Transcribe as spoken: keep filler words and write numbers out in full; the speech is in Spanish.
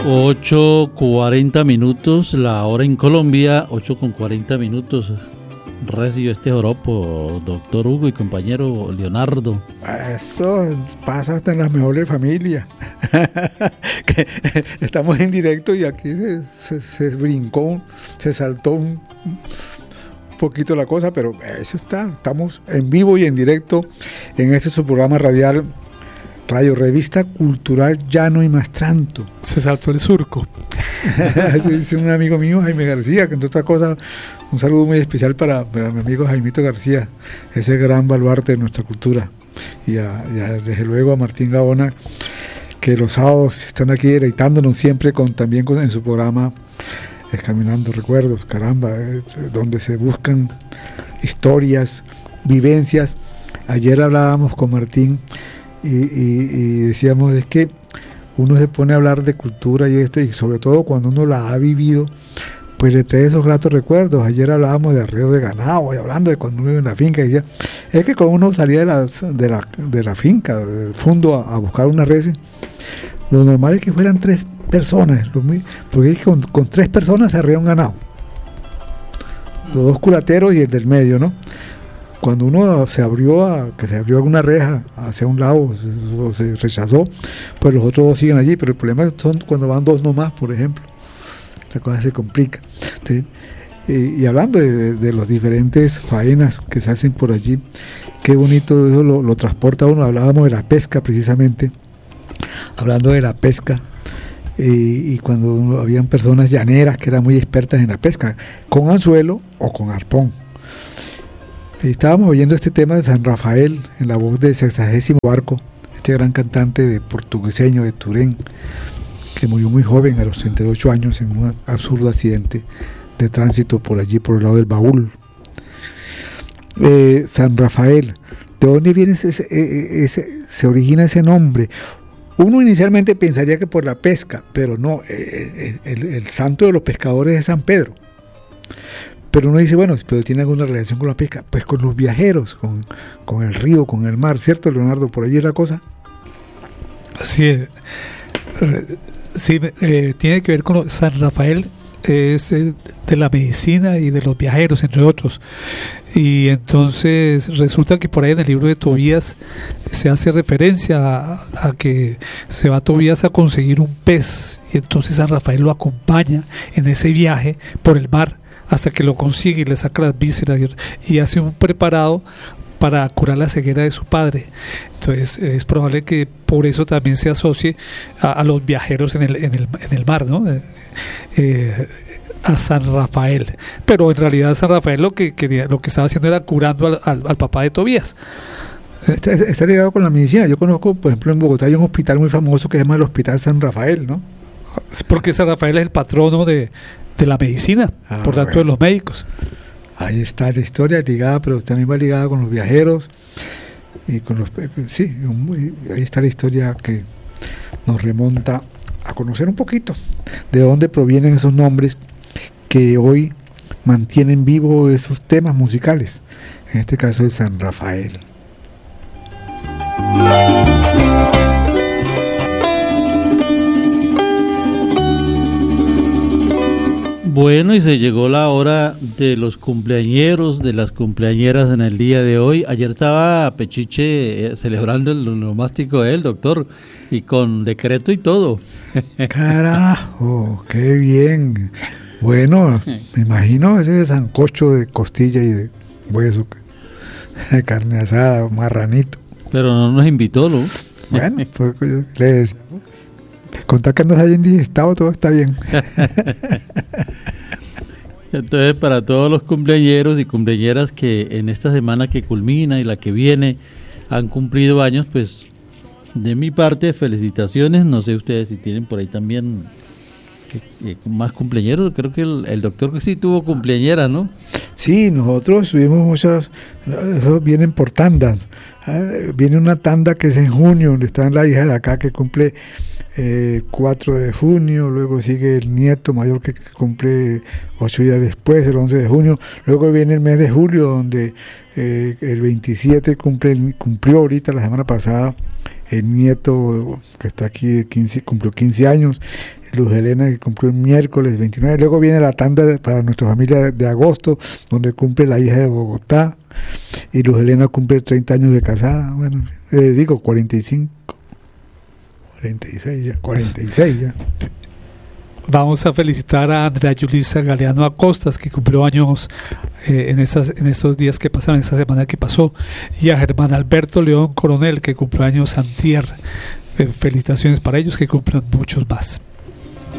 ocho cuarenta minutos, la hora en Colombia, ocho con cuarenta minutos. Recio este joropo, doctor Hugo y compañero Leonardo. Eso pasa hasta en las mejores familias. Estamos en directo y aquí se, se, se brincó, se saltó un poquito la cosa, pero eso está. Estamos en vivo y en directo en este su programa radial, Radio Revista Cultural Llano y Mastranto. Se saltó el surco. Eso dice un amigo mío, Jaime García, que entre otras cosas, un saludo muy especial para, para mi amigo Jaimito García, ese gran baluarte de nuestra cultura. Y, a, y a, desde luego a Martín Gaona, que los sábados están aquí deleitándonos siempre con también con, en su programa Caminando Recuerdos, caramba, eh, donde se buscan historias, vivencias. Ayer hablábamos con Martín y, y, y decíamos, es que uno se pone a hablar de cultura y esto, y sobre todo cuando uno la ha vivido, pues le trae esos gratos recuerdos. Ayer hablábamos de arreo de ganado, y hablando de cuando uno vive en la finca, y decía, es que cuando uno salía de la, de la, de la finca, del fondo, a, a buscar unas reses, lo normal es que fueran tres personas, porque con, con tres personas se arrea un ganado. Los dos culateros y el del medio, ¿no? Cuando uno se abrió, a, que se abrió alguna reja hacia un lado, se, se rechazó, pues los otros dos siguen allí, pero el problema son cuando van dos nomás, por ejemplo, la cosa se complica. ¿Sí? Y, y hablando de, de, de las diferentes faenas que se hacen por allí, qué bonito eso lo, lo transporta uno. Hablábamos de la pesca precisamente, hablando de la pesca, y, y cuando habían personas llaneras que eran muy expertas en la pesca, con anzuelo o con arpón. Estábamos oyendo este tema de San Rafael en la voz de Sexagésimo Barco, este gran cantante de portugueseño de Turén, que murió muy joven, a los treinta y ocho años, en un absurdo accidente de tránsito por allí, por el lado del Baúl. Eh, San Rafael, ¿de dónde viene ese, ese, ese, se origina ese nombre? Uno inicialmente pensaría que por la pesca, pero no, el, el, el santo de los pescadores es San Pedro. Pero uno dice, bueno, pero tiene alguna relación con la pesca, pues con los viajeros, con, con el río, con el mar, ¿cierto, Leonardo? Por allí es la cosa. Así es. Sí, eh, tiene que ver con lo, San Rafael es eh, de la medicina y de los viajeros, entre otros. Y entonces resulta que por ahí en el libro de Tobías se hace referencia a, a que se va Tobías a conseguir un pez, y entonces San Rafael lo acompaña en ese viaje por el mar hasta que lo consigue y le saca las vísceras y, y hace un preparado para curar la ceguera de su padre. Entonces es probable que por eso también se asocie a, a los viajeros en el, en el, en el mar, ¿no? Eh, eh, a San Rafael. Pero en realidad San Rafael lo que quería, lo que estaba haciendo era curando al, al, al papá de Tobías. Está, está ligado con la medicina. Yo conozco, por ejemplo, en Bogotá hay un hospital muy famoso que se llama el Hospital San Rafael, ¿no? Porque San Rafael es el patrono de, de la medicina, ah, por tanto, bueno, de los médicos. Ahí está la historia ligada, pero también va ligada con los viajeros y con los, sí, ahí está la historia que nos remonta a conocer un poquito de dónde provienen esos nombres que hoy mantienen vivos esos temas musicales, en este caso de San Rafael. Bueno, y se llegó la hora de los cumpleañeros, de las cumpleañeras en el día de hoy. Ayer estaba Pechiche eh, celebrando el onomástico de él, doctor, y con decreto y todo. Carajo, qué bien. Bueno, me imagino ese sancocho de costilla y de hueso, de carne asada, marranito. Pero no nos invitó, ¿no? Bueno, pues le decía, contar que nos hayan digestado, todo está bien. Entonces, para todos los cumpleañeros y cumpleañeras que en esta semana que culmina y la que viene han cumplido años, pues de mi parte, felicitaciones. No sé ustedes si tienen por ahí también eh, más cumpleañeros. Creo que el, el doctor que sí tuvo cumpleañera, ¿no? Sí, nosotros tuvimos muchas, eso vienen por tandas. Viene una tanda que es en junio, donde está la hija de acá que cumple el cuatro de junio, luego sigue el nieto mayor que cumple ocho días después, el once de junio, luego viene el mes de julio, donde eh, el veintisiete cumple, cumplió ahorita la semana pasada el nieto que está aquí, quince, cumplió quince años, Luz Helena, que cumplió el miércoles veintinueve. Luego viene la tanda de, para nuestra familia de agosto, donde cumple la hija de Bogotá. Y Luz Helena cumple treinta años de casada. Bueno, eh, digo cuarenta y cinco, cuarenta y seis ya, cuarenta y seis ya. Vamos a felicitar a Andrea Yulisa Galeano Acostas, que cumplió años eh, en, estas, en estos días que pasaron, esta semana que pasó, y a Germán Alberto León Coronel, que cumplió años antier. Eh, felicitaciones para ellos, que cumplan muchos más.